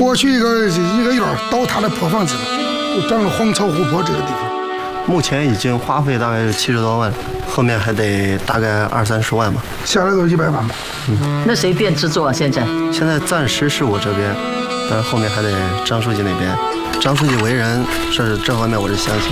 过去一个院倒塌的破房子了，就整个黄草湖泊这个地方。 目前已经花费大概是70多万，后面还得大概20-30万吧， 下来都100万吧。 那谁垫资助啊？现在暂时是我这边，但是后面还得张书记那边。张书记为人是这方面我是相信。